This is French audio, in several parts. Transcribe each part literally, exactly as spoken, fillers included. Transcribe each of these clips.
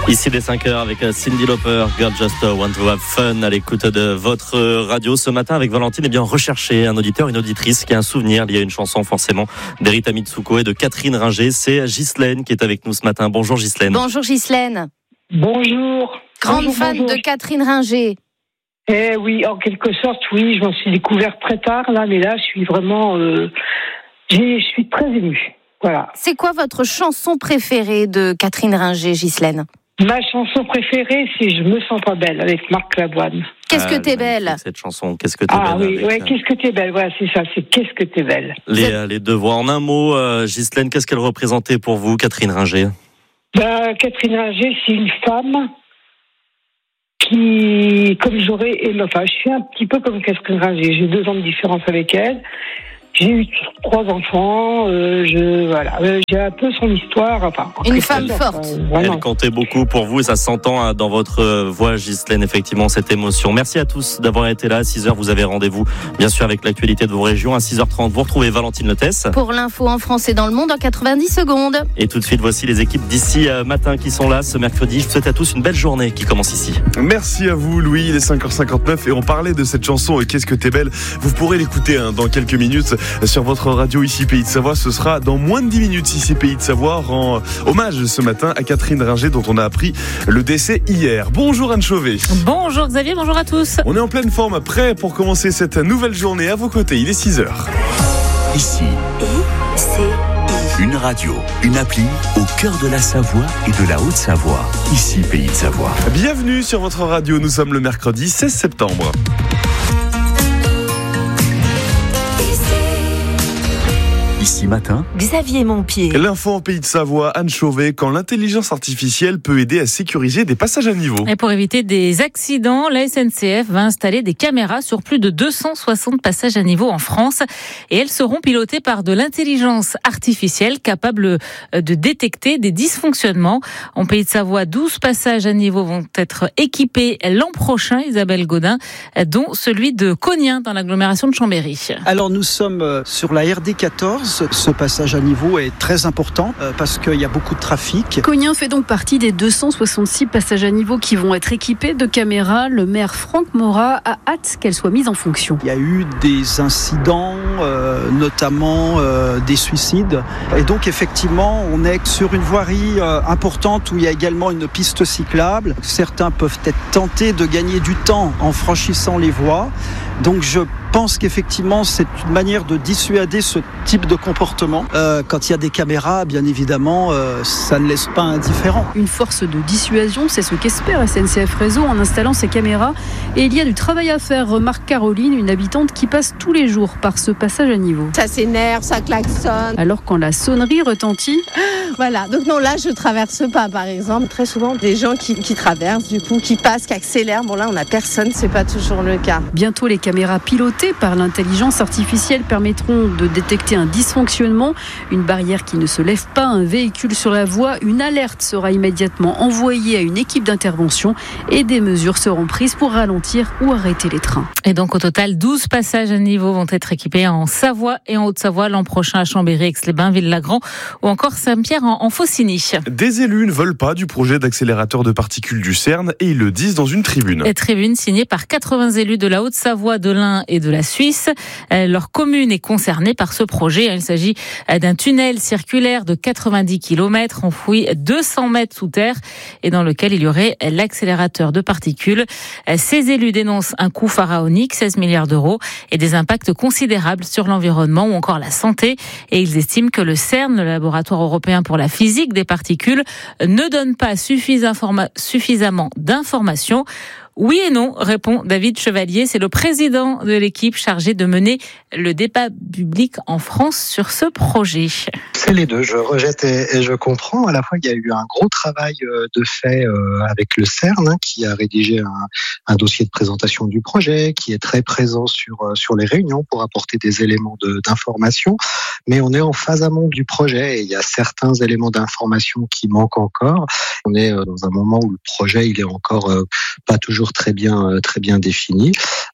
Ici dès cinq heures avec Cyndi Lauper, Girl Just Want to Have Fun, à l'écoute de votre radio ce matin avec Valentine. Eh bien, rechercher un auditeur, une auditrice qui a un souvenir lié à une chanson forcément d'Erita Mitsuko et de Catherine Ringer. C'est Ghislaine qui est avec nous ce matin. Bonjour Ghislaine. Bonjour Ghislaine. Bonjour. Grande bonjour, fan bonjour. de Catherine Ringer. Eh oui, en quelque sorte, oui, je m'en suis découverte très tard, là, mais là, je suis vraiment... Euh, j'ai, je suis très émue, voilà. C'est quoi votre chanson préférée de Catherine Ringer, Ghislaine ? Ma chanson préférée, c'est « Je me sens pas belle » avec Marc Lavoine. Qu'est-ce Ah, que t'es belle ? Cette chanson, Qu'est-ce que t'es Ah belle oui, avec, ouais, euh, qu'est-ce que t'es belle, voilà, c'est ça, c'est « Qu'est-ce que t'es belle ». les, euh, les deux voix. En un mot, euh, Ghislaine, qu'est-ce qu'elle représentait pour vous, Catherine Ringer ? Bah, Catherine Ringer, c'est une femme qui, comme j'aurais aimé, enfin, je suis un petit peu comme Catherine Ringer, j'ai deux ans de différence avec elle. J'ai eu trois enfants, euh, je voilà, euh, j'ai un peu son histoire. Enfin, Une femme forte. Euh, Elle comptait beaucoup pour vous et ça s'entend hein, dans votre euh, voix, Ghislaine, effectivement, cette émotion. Merci à tous d'avoir été là. À six heures, vous avez rendez-vous, bien sûr, avec l'actualité de vos régions. À six heures trente, vous retrouvez Valentine Lotès. Pour l'info en France et dans le monde en quatre-vingt-dix secondes. Et tout de suite, voici les équipes d'ici euh, matin qui sont là ce mercredi. Je vous souhaite à tous une belle journée qui commence ici. Merci à vous, Louis. Il est cinq heures cinquante-neuf et on parlait de cette chanson « Qu'est-ce que t'es belle ». Vous pourrez l'écouter hein, dans quelques minutes sur votre radio ici Pays de Savoie. Ce sera dans moins de dix minutes ici Pays de Savoie. Rend hommage ce matin à Catherine Ringer dont on a appris le décès hier. Bonjour Anne Chauvet. Bonjour Xavier, bonjour à tous. On est en pleine forme, prêt pour commencer cette nouvelle journée à vos côtés. Il est six heures. Ici, une radio, une appli au cœur de la Savoie et de la Haute-Savoie. Ici Pays de Savoie. Bienvenue sur votre radio. Nous sommes le mercredi seize septembre. Ici matin, Xavier Montpied. L'info en Pays de Savoie, Anne Chauvet, quand l'intelligence artificielle peut aider à sécuriser des passages à niveau. Et pour éviter des accidents, la S N C F va installer des caméras sur plus de deux cent soixante passages à niveau en France. Et elles seront pilotées par de l'intelligence artificielle capable de détecter des dysfonctionnements. En Pays de Savoie, douze passages à niveau vont être équipés l'an prochain, Isabelle Gaudin, dont celui de Cognien dans l'agglomération de Chambéry. Alors nous sommes sur la R D quatorze. Ce passage à niveau est très important parce qu'il y a beaucoup de trafic. Cognien fait donc partie des deux cent soixante-six passages à niveau qui vont être équipés de caméras. Le maire Franck Morat a hâte qu'elles soient mises en fonction. Il y a eu des incidents, euh, notamment euh, des suicides. Et donc effectivement, on est sur une voirie euh, importante où il y a également une piste cyclable. Certains peuvent être tentés de gagner du temps en franchissant les voies. Donc je pense qu'effectivement c'est une manière de dissuader ce type de comportement. Euh, quand il y a des caméras, bien évidemment, euh, ça ne laisse pas indifférent. Une force de dissuasion, c'est ce qu'espère S N C F Réseau en installant ces caméras. Et il y a du travail à faire, remarque Caroline, une habitante qui passe tous les jours par ce passage à niveau. Ça s'énerve, ça klaxonne. Alors quand la sonnerie retentit... Voilà, donc non, là je traverse pas par exemple. Très souvent des gens qui, qui traversent, du coup, qui passent, qui accélèrent. Bon là on n'a personne, c'est pas toujours le cas. Bientôt les caméras pilotées par l'intelligence artificielle permettront de détecter un dysfonctionnement, une barrière qui ne se lève pas, un véhicule sur la voie, une alerte sera immédiatement envoyée à une équipe d'intervention et des mesures seront prises pour ralentir ou arrêter les trains. Et donc au total, douze passages à niveau vont être équipés en Savoie et en Haute-Savoie l'an prochain à Chambéry, Aix-les-Bains, Ville-Lagrand ou encore Saint-Pierre en, en Faucigny. Des élus ne veulent pas du projet d'accélérateur de particules du CERN et ils le disent dans une tribune. Et tribune signée par quatre-vingts élus de la Haute-Savoie, de l'Ain et de la Suisse. Leur commune est concernée par ce projet. Il s'agit d'un tunnel circulaire de quatre-vingt-dix kilomètres enfoui deux cents mètres sous terre et dans lequel il y aurait l'accélérateur de particules. Ces élus dénoncent un coût pharaonique, seize milliards d'euros, et des impacts considérables sur l'environnement ou encore la santé. Et ils estiment que le CERN, le laboratoire européen pour la physique des particules, ne donne pas suffisamment d'informations. Oui et non, répond David Chevalier. C'est le président de l'équipe chargée de mener le débat public en France sur ce projet. C'est les deux. Je rejette et, et je comprends. À la fois, il y a eu un gros travail de fait avec le CERN, hein, qui a rédigé un, un dossier de présentation du projet, qui est très présent sur sur les réunions pour apporter des éléments de, d'information. Mais on est en phase amont du projet et il y a certains éléments d'information qui manquent encore. On est dans un moment où le projet il est encore pas toujours très bien très bien défini.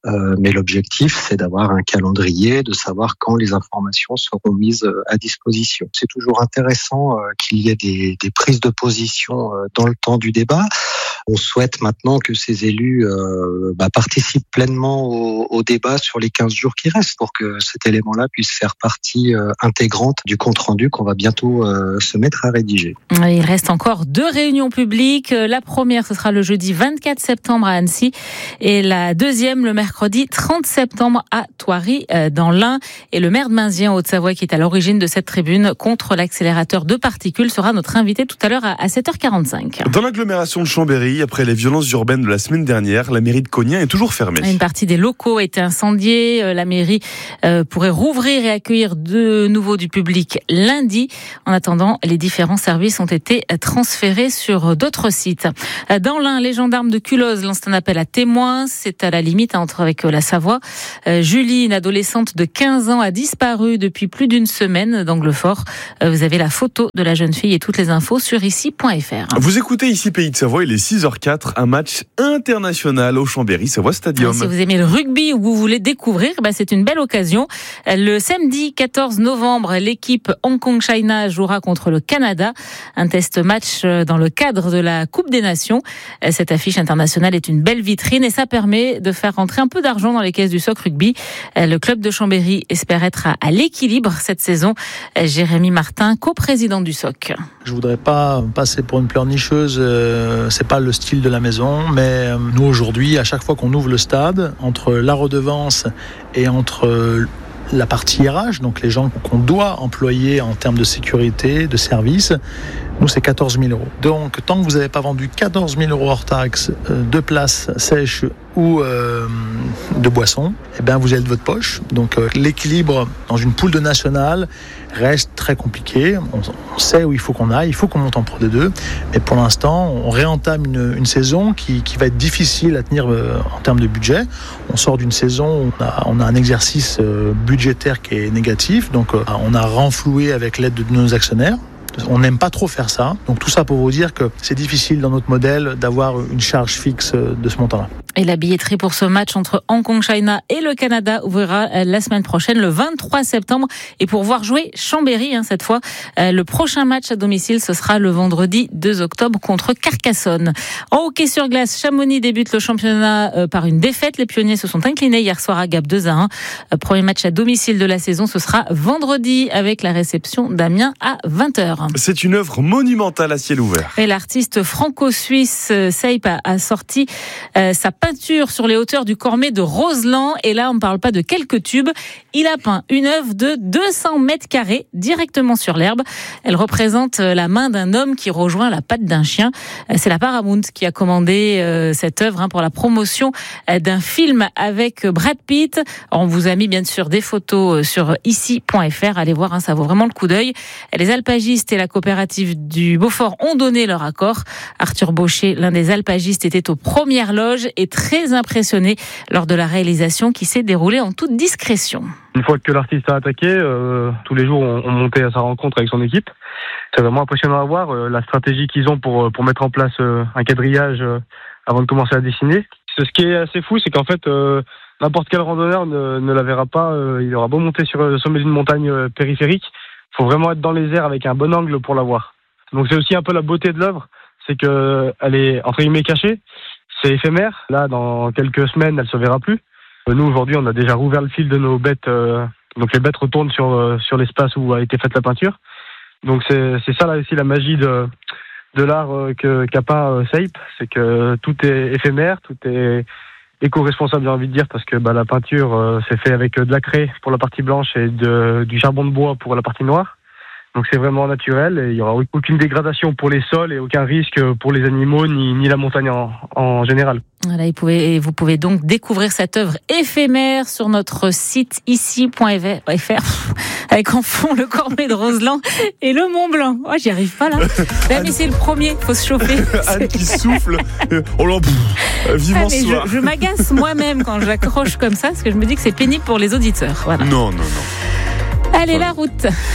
Euh, mais l'objectif, c'est d'avoir un calendrier, de savoir quand les informations seront mises à disposition. C'est toujours intéressant euh, qu'il y ait des, des prises de position euh, dans le temps du débat. On souhaite maintenant que ces élus euh, bah, participent pleinement au, au débat sur les quinze jours qui restent pour que cet élément-là puisse faire partie euh, intégrante du compte-rendu qu'on va bientôt euh, se mettre à rédiger. Il reste encore deux réunions publiques. La première, ce sera le jeudi vingt-quatre septembre à Annecy et la deuxième, le mercredi trente septembre à Thoiry dans l'Ain. Et le maire de Mainzien, Haute-Savoie, qui est à l'origine de cette tribune contre l'accélérateur de particules, sera notre invité tout à l'heure à sept heures quarante-cinq. Dans l'agglomération de Chambéry, après les violences urbaines de la semaine dernière, la mairie de Cognin est toujours fermée. Une partie des locaux a été incendiée. La mairie euh, pourrait rouvrir et accueillir de nouveau du public lundi. En attendant, les différents services ont été transférés sur d'autres sites. Dans l'Ain, les gendarmes de Culloz lancent un appel à témoins. C'est à la limite entre avec la Savoie. Euh, Julie, une adolescente de quinze ans, a disparu depuis plus d'une semaine d'Anglefort. Euh, vous avez la photo de la jeune fille et toutes les infos sur ici point f r. Vous écoutez ici Pays de Savoie, il est six heures quatre, un match international au Chambéry Savoie Stadium. Si vous aimez le rugby ou que vous voulez découvrir, bah c'est une belle occasion. Le samedi quatorze novembre, l'équipe Hong Kong China jouera contre le Canada. Un test match dans le cadre de la Coupe des Nations. Cette affiche internationale est une belle vitrine et ça permet de faire rentrer un peu d'argent dans les caisses du S O C Rugby. Le club de Chambéry espère être à l'équilibre cette saison. Jérémy Martin, coprésident du S O C. Je voudrais pas passer pour une pleurnicheuse, euh, c'est pas le style de la maison, mais euh, nous aujourd'hui, à chaque fois qu'on ouvre le stade, entre la redevance et entre euh, la partie R H, donc les gens qu'on doit employer en termes de sécurité, de service, nous c'est quatorze mille euros. Donc tant que vous n'avez pas vendu quatorze mille euros hors taxe euh, de places sèches ou euh, de boissons, eh ben vous êtes de votre poche. Donc euh, l'équilibre dans une poule de nationale reste très compliqué. On, on sait où il faut qu'on aille, il faut qu'on monte en Pro D deux, mais pour l'instant on réentame une, une saison qui, qui va être difficile à tenir euh, en termes de budget. On sort d'une saison où on a, on a un exercice euh, budgétaire qui est négatif, donc euh, on a renfloué avec l'aide de nos actionnaires. On n'aime pas trop faire ça. Donc tout ça pour vous dire que c'est difficile dans notre modèle d'avoir une charge fixe de ce montant-là. Et la billetterie pour ce match entre Hong Kong China et le Canada ouvrira la semaine prochaine, le vingt-trois septembre. Et pour voir jouer Chambéry, hein, cette fois, euh, le prochain match à domicile, ce sera le vendredi deux octobre contre Carcassonne. En hockey sur glace, Chamonix débute le championnat euh, par une défaite. Les pionniers se sont inclinés hier soir à Gap deux à un. Euh, premier match à domicile de la saison, ce sera vendredi avec la réception d'Amiens à vingt heures. C'est une œuvre monumentale à ciel ouvert. Et l'artiste franco-suisse euh, Seip a, a sorti euh, sa peinture sur les hauteurs du Cormet de Roseland. Et là, on ne parle pas de quelques tubes. Il a peint une œuvre de deux cents mètres carrés directement sur l'herbe. Elle représente la main d'un homme qui rejoint la patte d'un chien. C'est la Paramount qui a commandé euh, cette œuvre hein, pour la promotion euh, d'un film avec Brad Pitt. Alors, on vous a mis bien sûr des photos sur ici point f r. Allez voir, hein, ça vaut vraiment le coup d'œil. Les alpagistes et la coopérative du Beaufort ont donné leur accord. Arthur Baucher, l'un des alpagistes, était aux premières loges et très impressionné lors de la réalisation qui s'est déroulée en toute discrétion. Une fois que l'artiste a attaqué, euh, tous les jours on, on montait à sa rencontre avec son équipe. C'est vraiment impressionnant à voir euh, la stratégie qu'ils ont pour pour mettre en place euh, un quadrillage euh, avant de commencer à dessiner. Ce qui est assez fou, c'est qu'en fait euh, n'importe quel randonneur ne, ne la verra pas. Euh, il aura beau monter sur le sommet d'une montagne euh, périphérique, il faut vraiment être dans les airs avec un bon angle pour la voir. Donc c'est aussi un peu la beauté de l'œuvre, c'est que elle est entre guillemets cachée. C'est éphémère. Là, dans quelques semaines, elle se verra plus. Nous, aujourd'hui, on a déjà rouvert le fil de nos bêtes. Euh, donc, les bêtes retournent sur euh, sur l'espace où a été faite la peinture. Donc, c'est c'est ça là aussi la magie de de l'art euh, que qu'a peint euh, Seip, c'est que tout est éphémère, tout est éco-responsable, j'ai envie de dire, parce que bah, la peinture, euh, c'est fait avec euh, de la craie pour la partie blanche et de, du charbon de bois pour la partie noire. Donc c'est vraiment naturel et il n'y aura aucune dégradation pour les sols et aucun risque pour les animaux ni, ni la montagne en, en général. Voilà, vous pouvez, vous pouvez donc découvrir cette œuvre éphémère sur notre site ici point f r avec en fond le Cormet de Roseland et le Mont Blanc. Oh, j'y arrive pas là. Là mais c'est le premier, faut se chauffer. Anne qui souffle. On l'en vivement ah, soir. Je, je m'agace moi-même quand j'accroche comme ça parce que je me dis que c'est pénible pour les auditeurs. Voilà. Non, non, non. Allez, la route.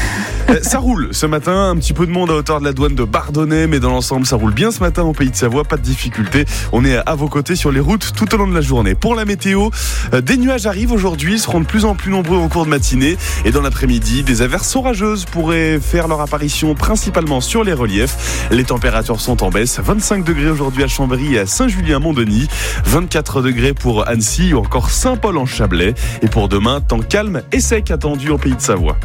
Ça roule ce matin, un petit peu de monde à hauteur de la douane de Bardonnay, mais dans l'ensemble ça roule bien ce matin au Pays de Savoie, pas de difficulté. On est à vos côtés sur les routes tout au long de la journée. Pour la météo, des nuages arrivent aujourd'hui, seront de plus en plus nombreux au cours de matinée, et dans l'après-midi, des averses orageuses pourraient faire leur apparition principalement sur les reliefs. Les températures sont en baisse, vingt-cinq degrés aujourd'hui à Chambéry et à Saint-Julien-Montdenis, vingt-quatre degrés pour Annecy ou encore Saint-Paul en Chablais. Et pour demain, temps calme et sec attendu au Pays de Savoie.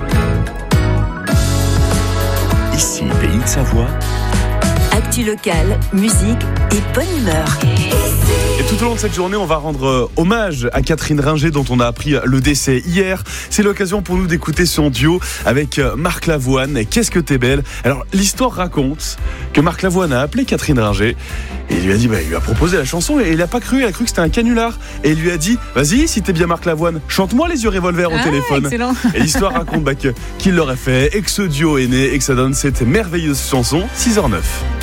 Ici, Pays de Savoie. Actu locale, musique et bonne humeur. Et tout au long de cette journée, on va rendre hommage à Catherine Ringer, dont on a appris le décès hier. C'est l'occasion pour nous d'écouter son duo avec Marc Lavoine. Qu'est-ce que t'es belle. Alors, l'histoire raconte que Marc Lavoine a appelé Catherine Ringer et il lui a dit, bah, il lui a proposé la chanson et il n'a pas cru, il a cru que c'était un canular. Et il lui a dit, vas-y, si t'es bien Marc Lavoine, chante-moi Les Yeux Revolver au ah, téléphone. Excellent. Et l'histoire raconte bah, que, qu'il l'aurait fait et que ce duo est né et que ça donne cette merveilleuse chanson, six heures neuf.